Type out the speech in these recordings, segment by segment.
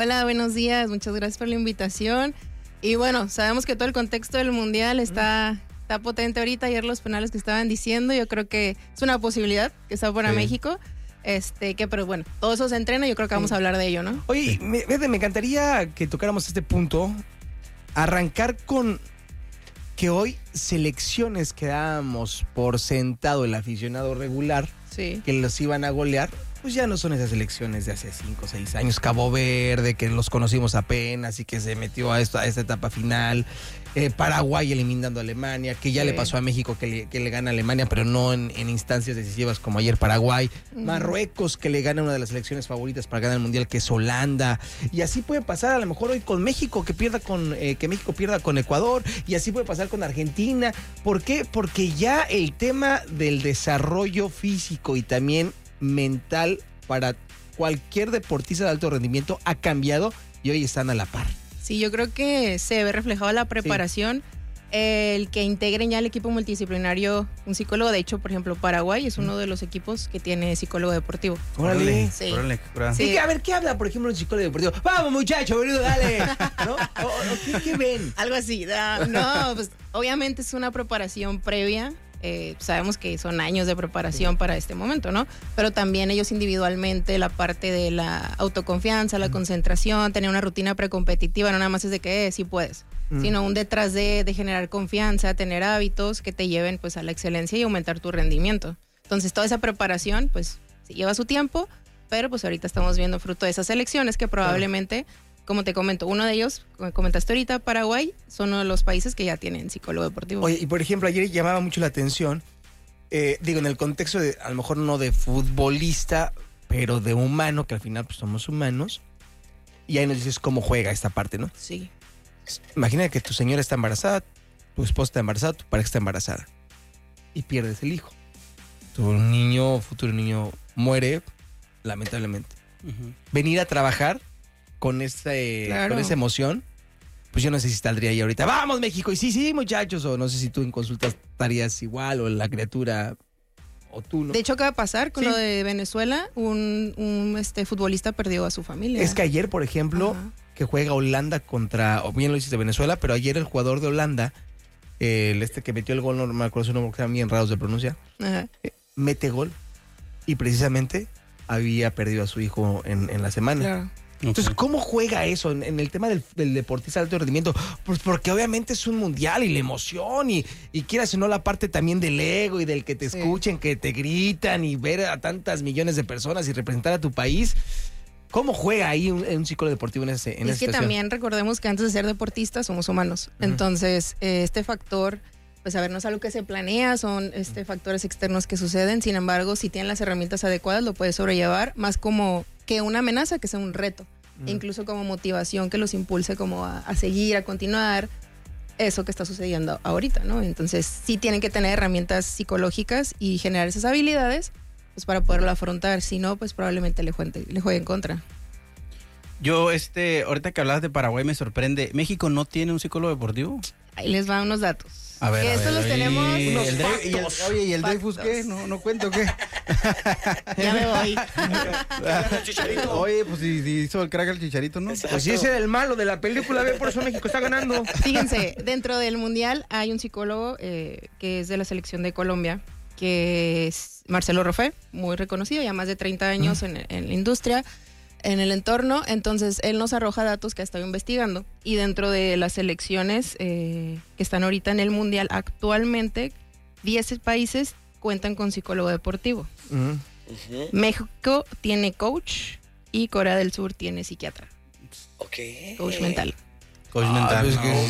Hola, buenos días. Muchas gracias por la invitación. Y bueno, sabemos que todo el contexto del Mundial está potente ahorita. Ayer los penales que estaban diciendo, yo creo que es una posibilidad que está para México. Pero bueno, todo eso se entrena y yo creo que vamos a hablar de ello, ¿no? Oye, me encantaría que tocáramos este punto. Arrancar con que hoy selecciones que dábamos por sentado el aficionado regular, que los iban a golear, pues ya no son esas selecciones de hace 5 o 6 años. Cabo Verde, que los conocimos apenas y que se metió a esta etapa final. Paraguay eliminando a Alemania, que ya le pasó a México que le gana a Alemania, pero no en instancias decisivas como ayer Paraguay. Marruecos, que le gana una de las selecciones favoritas para ganar el Mundial, que es Holanda. Y así puede pasar a lo mejor hoy con México, que México pierda con Ecuador. Y así puede pasar con Argentina. ¿Por qué? Porque ya el tema del desarrollo físico y también mental para cualquier deportista de alto rendimiento ha cambiado y hoy están a la par. Sí, yo creo que se ve reflejado la preparación, el que integren ya el equipo multidisciplinario un psicólogo. De hecho, por ejemplo, Paraguay es uno de los equipos que tiene psicólogo deportivo. Órale. Sí. Órale. Sí. A ver, ¿qué habla, por ejemplo, un psicólogo deportivo? Vamos, muchacho, boludo, dale. ¿No? ¿Qué ven? Algo así. No, pues obviamente es una preparación previa. Sabemos que son años de preparación para este momento, ¿no? Pero también ellos individualmente, la parte de la autoconfianza, la concentración, tener una rutina precompetitiva, no nada más es de que sí puedes, sino un detrás de generar confianza, tener hábitos que te lleven pues a la excelencia y aumentar tu rendimiento. Entonces toda esa preparación pues sí lleva su tiempo, pero pues ahorita estamos viendo fruto de esas elecciones que probablemente, como te comento, uno de ellos, como comentaste ahorita, Paraguay, son uno de los países que ya tienen psicólogo deportivo. Oye, y por ejemplo, ayer llamaba mucho la atención, en el contexto de, a lo mejor no de futbolista, pero de humano, que al final pues somos humanos, y ahí nos dices cómo juega esta parte, ¿no? Sí. Imagina que tu señora está embarazada, tu esposa está embarazada, tu pareja está embarazada, y pierdes el hijo. Tu futuro niño, muere, lamentablemente. Venir a trabajar con esa emoción, pues yo no sé si saldría ahí ahorita. ¡Vamos, México! Y sí, muchachos. O no sé si tú en consultas estarías igual, o la criatura, o tú, ¿no? De hecho, acaba de pasar con lo de Venezuela. Un futbolista perdió a su familia. Es que ayer, por ejemplo, que juega Holanda contra, o bien lo dices de Venezuela, pero ayer el jugador de Holanda, que metió el gol, no me acuerdo su nombre, que están bien raros de pronuncia, mete gol y precisamente había perdido a su hijo en la semana. Claro. Entonces, ¿cómo juega eso en el tema del deportista de alto rendimiento? Pues porque obviamente es un mundial y la emoción y quieras o no la parte también del ego y del que te escuchen, que te gritan y ver a tantas millones de personas y representar a tu país. ¿Cómo juega ahí un psicólogo deportivo en esa situación? Es que también recordemos que antes de ser deportistas somos humanos. Entonces, este factor, pues a ver, no es algo que se planea, son factores externos que suceden. Sin embargo, si tienen las herramientas adecuadas, lo puedes sobrellevar más como que una amenaza, que sea un reto. E incluso como motivación que los impulse como a seguir, a continuar eso que está sucediendo ahorita, ¿no? Entonces sí tienen que tener herramientas psicológicas y generar esas habilidades pues para poderlo afrontar. Si no, pues probablemente le juegue en contra. Yo, ahorita que hablabas de Paraguay me sorprende. ¿México no tiene un psicólogo deportivo? Ahí les van unos datos. A ver, que estos los tenemos. Oye, ¿y el Dreyfus qué? ¿No cuento qué? Ya me voy. Oye, pues si hizo el crack al Chicharito, ¿no? Pues si ese era el malo de la película, ve, por eso México está ganando. Fíjense, dentro del Mundial hay un psicólogo que es de la selección de Colombia, que es Marcelo Roffé, muy reconocido, ya más de 30 años en la industria, en el entorno. Entonces él nos arroja datos que ha estado investigando, y dentro de las selecciones que están ahorita en el Mundial, actualmente 10 países cuentan con psicólogo deportivo. México tiene coach y Corea del Sur tiene psiquiatra. Coach mental. Coach mental.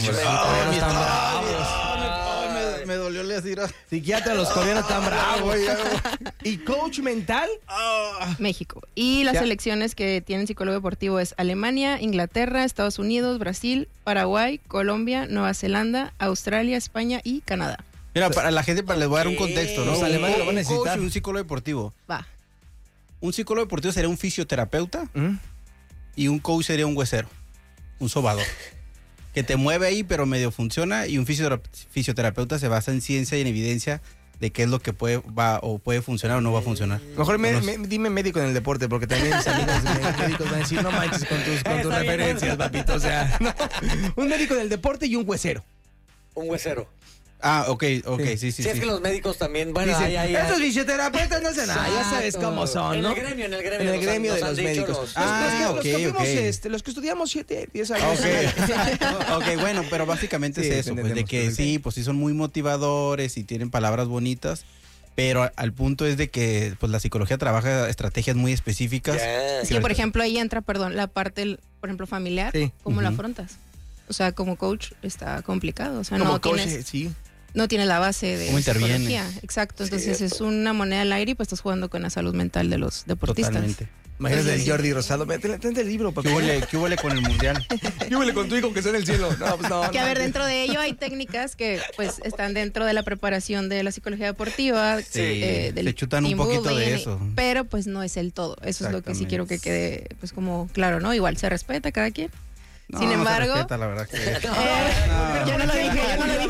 Me dolió decir. Psiquiatra, los coreanos están bravos. ¿Y coach mental? México. Y las selecciones que tienen psicólogo deportivo es Alemania, Inglaterra, Estados Unidos, Brasil, Paraguay, Colombia, Nueva Zelanda, Australia, España y Canadá. Mira, para la gente, les voy a dar un contexto, ¿no? Los alemanes lo van a necesitar. Un coach y un psicólogo deportivo. Va. Un psicólogo deportivo sería un fisioterapeuta y un coach sería un huesero, un sobador. Que te mueve ahí, pero medio funciona, y un fisioterapeuta se basa en ciencia y en evidencia de qué es lo que puede funcionar o no va a funcionar. Mejor dime médico en el deporte, porque también mis amigos médicos van a decir, no manches con tus referencias, papito. O sea, no. Un médico del deporte y un huesero. Un huesero. Ah, ok, sí. Es que los médicos también, bueno, dicen, estos fisioterapeutas no hacen nada, ya sabes cómo son, ¿no? En el gremio de los médicos. Los que estudiamos 7, 10 años. Ok, bueno, pero básicamente es eso, pues, de que sí, pues sí son muy motivadores y tienen palabras bonitas, pero al punto es de que pues la psicología trabaja estrategias muy específicas. Es que, por ejemplo, ahí entra, la parte, por ejemplo, familiar, ¿cómo la afrontas? O sea, como coach está complicado, o sea, no tienes la base de psicología. Exacto, entonces es una moneda al aire y pues estás jugando con la salud mental de los deportistas. Totalmente. Imagínate el Jordi Rosado, tente el libro. ¿Qué huele con el mundial? ¿Qué huele con tu hijo que está en el cielo? No, pues no. Que a ver, dentro de ello hay técnicas que pues están dentro de la preparación de la psicología deportiva. Se chutan un poquito de eso. Pero pues no es el todo. Eso es lo que sí quiero que quede pues como claro, ¿no? Igual se respeta cada quien. No, sin embargo, no se respeta, la verdad que... yo no lo dije.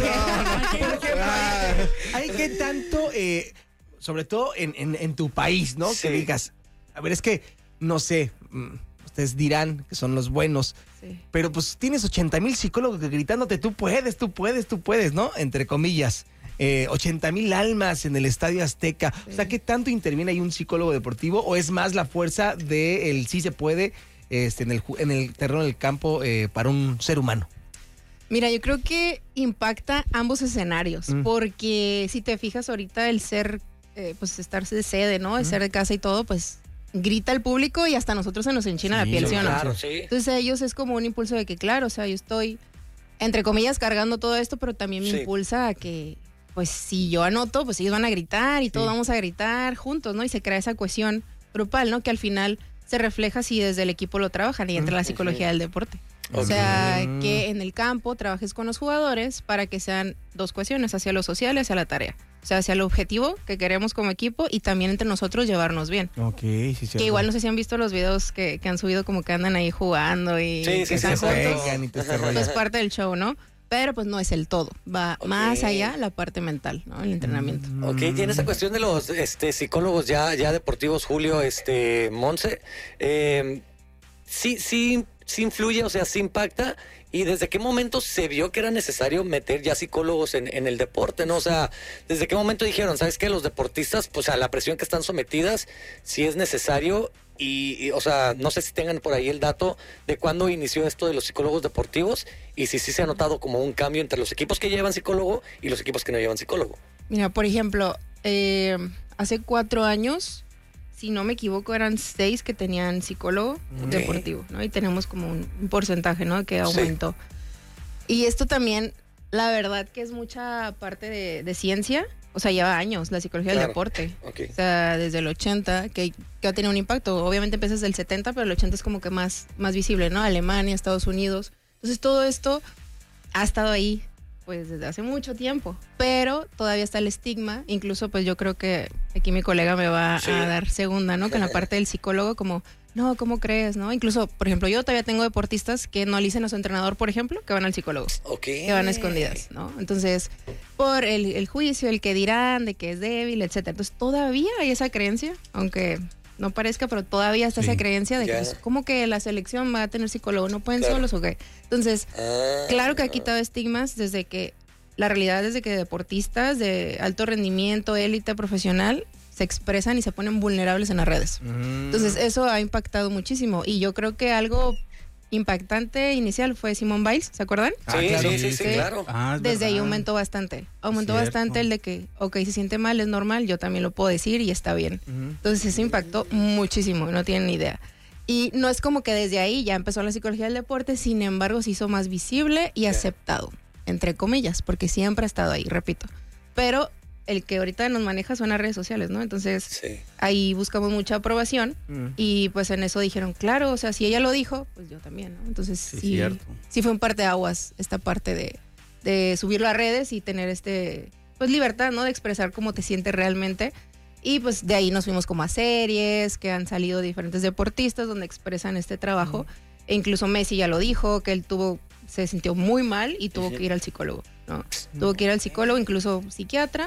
Hay que tanto, sobre todo en tu país, ¿no? Sí. Que digas, a ver, es que, no sé, ustedes dirán que son los buenos, pero pues tienes 80,000 psicólogos gritándote, tú puedes, ¿no? Entre comillas. 80,000 almas en el Estadio Azteca. Sí. O sea, ¿qué tanto interviene ahí un psicólogo deportivo? ¿O es más la fuerza del sí se puede en el terreno del campo para un ser humano? Mira, yo creo que impacta ambos escenarios, porque si te fijas ahorita el ser, pues estarse de sede, ¿no? El ser de casa y todo, pues grita el público y hasta nosotros se nos enchina la piel, ¿sí o no? Claro, sí. Entonces a ellos es como un impulso de que, claro, o sea, yo estoy, entre comillas, cargando todo esto, pero también me impulsa a que, pues si yo anoto, pues ellos van a gritar y todos vamos a gritar juntos, ¿no? Y se crea esa cohesión grupal, ¿no? Que al final se refleja si desde el equipo lo trabajan y entra la psicología del deporte. O sea, que en el campo trabajes con los jugadores para que sean dos cohesiones, hacia lo social y hacia la tarea. O sea, hacia el objetivo que queremos como equipo y también entre nosotros llevarnos bien. Ok, sí, sí. Que igual no sé si han visto los videos que han subido como que andan ahí jugando y que se pegan y te es parte del show, ¿no? Pero pues no es el todo, va más allá la parte mental, ¿no? El entrenamiento. Ok, tiene esa cuestión de los psicólogos ya deportivos, Julio, Monse, sí influye, o sea, sí impacta. ¿Y desde qué momento se vio que era necesario meter ya psicólogos en el deporte, no? O sea, ¿desde qué momento dijeron, sabes qué, los deportistas, pues a la presión que están sometidas, sí es necesario? Y, o sea, no sé si tengan por ahí el dato de cuándo inició esto de los psicólogos deportivos y si sí se ha notado como un cambio entre los equipos que llevan psicólogo y los equipos que no llevan psicólogo. Mira, por ejemplo, hace 4 años, si no me equivoco, eran 6 que tenían psicólogo deportivo, ¿no? Y tenemos como un porcentaje, ¿no? Que aumentó. Sí. Y esto también, la verdad que es mucha parte de ciencia. O sea, lleva años la psicología del deporte. Okay. O sea, desde el 80, que ha tenido un impacto. Obviamente empieza desde el 70, pero el 80 es como que más visible, ¿no? Alemania, Estados Unidos. Entonces, todo esto ha estado ahí, pues, desde hace mucho tiempo. Pero todavía está el estigma. Incluso, pues, yo creo que aquí mi colega me va a dar segunda, ¿no? Con la parte del psicólogo, como, no, ¿cómo crees, no? Incluso, por ejemplo, yo todavía tengo deportistas que no le dicen a su entrenador, por ejemplo, que van al psicólogo. Okay. Que van a escondidas, ¿no? Entonces, por el juicio, el que dirán de que es débil, etcétera. Entonces, todavía hay esa creencia, aunque no parezca, pero todavía está esa creencia de que es como que la selección va a tener psicólogo, no pueden solos o qué. Entonces, claro que ha quitado estigmas desde que la realidad es de que deportistas de alto rendimiento, élite profesional, se expresan y se ponen vulnerables en las redes. Entonces, eso ha impactado muchísimo. Y yo creo que algo impactante inicial fue Simone Biles, ¿se acuerdan? Sí, claro. Desde ahí aumentó bastante. Aumentó bastante el de que, ok, se siente mal, es normal, yo también lo puedo decir y está bien. Entonces, eso impactó muchísimo, no tienen ni idea. Y no es como que desde ahí ya empezó la psicología del deporte, sin embargo, se hizo más visible y aceptado, entre comillas, porque siempre ha estado ahí, repito. Pero el que ahorita nos maneja son las redes sociales, ¿no? Entonces, ahí buscamos mucha aprobación y pues en eso dijeron, claro, o sea, si ella lo dijo, pues yo también, ¿no? Entonces, sí fue un parteaguas esta parte de subirlo a redes y tener pues libertad, ¿no? De expresar cómo te sientes realmente. Y pues de ahí nos fuimos como a series que han salido diferentes deportistas donde expresan este trabajo. E incluso Messi ya lo dijo, que él se sintió muy mal y tuvo que ir al psicólogo, ¿no? Tuvo que ir al psicólogo, incluso psiquiatra.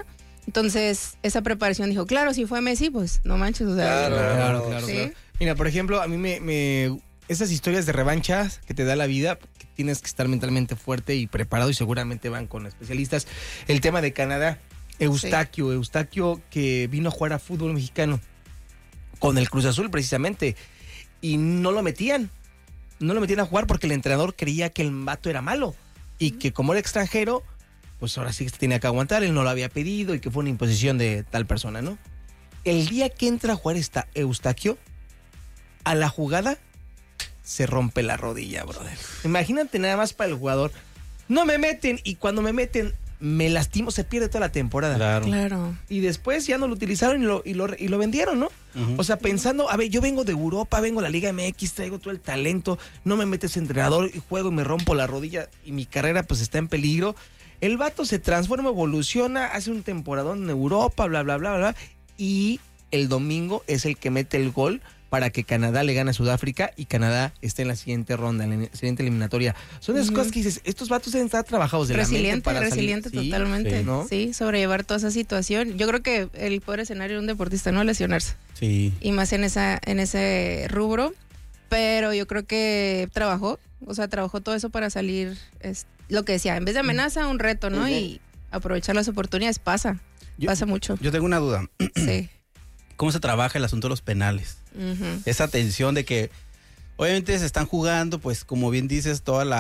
Entonces, esa preparación dijo, claro, si fue Messi, pues no manches. O sea, claro. ¿sí? Mira, por ejemplo, a mí esas historias de revanchas que te da la vida, que tienes que estar mentalmente fuerte y preparado, y seguramente van con especialistas. El tema de Canadá, Eustaquio que vino a jugar a fútbol mexicano con el Cruz Azul precisamente, y no lo metían a jugar porque el entrenador creía que el vato era malo y que como era extranjero, pues ahora sí que se tenía que aguantar, él no lo había pedido y que fue una imposición de tal persona, ¿no? El día que entra a jugar Eustaquio, a la jugada se rompe la rodilla, brother. Imagínate nada más para el jugador. No me meten, y cuando me meten me lastimo, se pierde toda la temporada. Claro. Y después ya no lo utilizaron y lo vendieron, ¿no? Uh-huh. O sea, pensando, a ver, yo vengo de Europa, vengo de la Liga MX, traigo todo el talento, no me metes entrenador y juego y me rompo la rodilla y mi carrera pues está en peligro. El vato se transforma, evoluciona, hace un temporadón en Europa, bla, bla, bla, bla, y el domingo es el que mete el gol para que Canadá le gane a Sudáfrica y Canadá esté en la siguiente ronda, en la siguiente eliminatoria. Son esas cosas que dices, estos vatos deben estar trabajados de la mente para resiliente salir. Totalmente. Sí, ¿no? Sí, sobrellevar toda esa situación. Yo creo que el peor escenario de un deportista no lesionarse. Sí. Y más en ese rubro. Pero yo creo que trabajó todo eso para salir, lo que decía, en vez de amenaza, un reto, ¿no? Y aprovechar las oportunidades pasa mucho. Yo tengo una duda. Sí. ¿Cómo se trabaja el asunto de los penales? Uh-huh. Esa tensión de que obviamente se están jugando, pues como bien dices,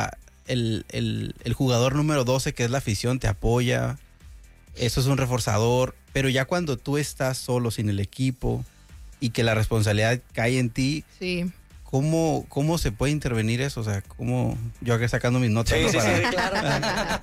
el jugador número 12, que es la afición, te apoya, eso es un reforzador, pero ya cuando tú estás solo, sin el equipo, y que la responsabilidad cae en ti, sí. ¿Cómo se puede intervenir eso? O sea, ¿cómo? Yo aquí sacando mis notas. Sí, claro.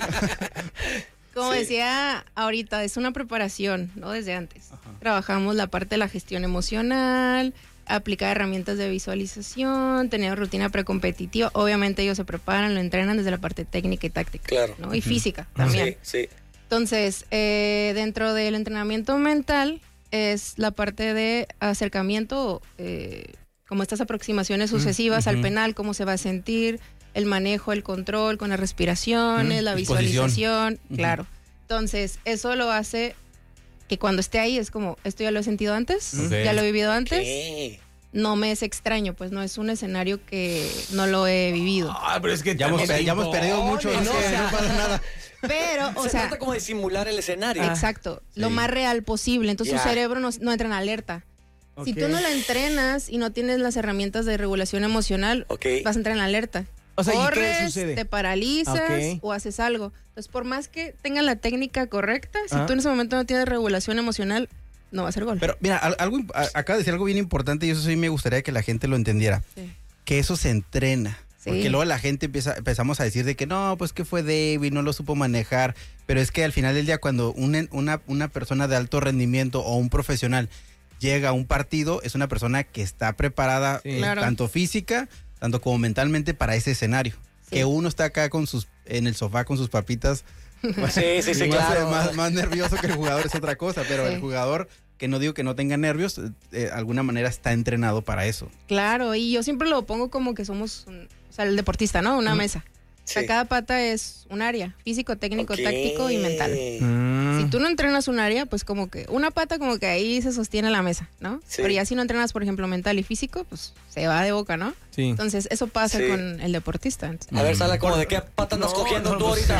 Como decía ahorita, es una preparación, ¿no? Desde antes. Ajá. Trabajamos la parte de la gestión emocional, aplicar herramientas de visualización, tener rutina precompetitiva. Obviamente ellos se preparan, lo entrenan desde la parte técnica y táctica. Claro. ¿no? Y física también. Sí. Entonces, dentro del entrenamiento mental es la parte de acercamiento, como estas aproximaciones sucesivas al penal, cómo se va a sentir, el manejo, el control con las respiraciones, la visualización, claro. Entonces, eso lo hace que cuando esté ahí es como, esto ya lo he sentido antes, ya lo he vivido antes, no me es extraño, pues no es un escenario que no lo he vivido. Pero es que ya hemos perdido mucho, no pasa nada. Pero, se trata como de simular el escenario. Exacto, lo más real posible. Entonces su cerebro no entra en alerta. Si tú no lo entrenas y no tienes las herramientas de regulación emocional, vas a entrar en alerta. O sea, corres, ¿y qué sucede? te paralizas o haces algo. Entonces, por más que tengan la técnica correcta, si tú en ese momento no tienes regulación emocional, no va a ser gol. Pero mira, acaba de decir algo bien importante y eso sí me gustaría que la gente lo entendiera. Sí. Que eso se entrena. Sí. Porque luego la gente empezamos a decir de que no, pues que fue débil, no lo supo manejar. Pero es que al final del día, cuando una persona de alto rendimiento o un profesional llega a un partido, es una persona que está preparada tanto física, tanto como mentalmente para ese escenario. Sí. Que uno está acá en el sofá con sus papitas. Sí, claro. Más nervioso que el jugador es otra cosa, pero el jugador, que no digo que no tenga nervios, de alguna manera está entrenado para eso. Claro, y yo siempre lo pongo como que somos, el deportista, ¿no? Una mesa. Sí. O sea, cada pata es un área, físico, técnico, táctico y mental. Si tú no entrenas un área, pues como que una pata como que ahí se sostiene la mesa, ¿no? Sí. Pero ya si no entrenas, por ejemplo, mental y físico, pues se va de boca, ¿no? Sí. Entonces eso pasa con el deportista. A ver, Sala, como de qué pata andas cogiendo tú ahorita.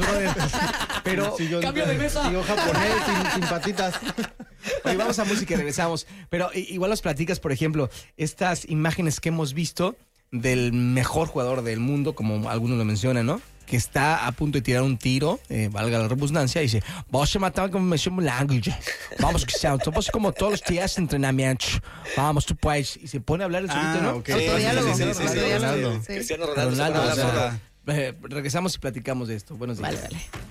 Pero cambio de mesa. Yo japonés sin patitas. Oye, vamos a música y regresamos. Pero igual nos platicas, por ejemplo, estas imágenes que hemos visto del mejor jugador del mundo, como algunos lo mencionan, ¿no? Que está a punto de tirar un tiro, valga la redundancia, y dice, vamos a matar como me llamo language. Vamos, Cristiano, tú vas como todos los días de entrenamiento. Vamos, tú puedes. Y se pone a hablar el solito, ¿no? Cristiano Ronaldo. Regresamos y platicamos de esto. Buenos días. Vale.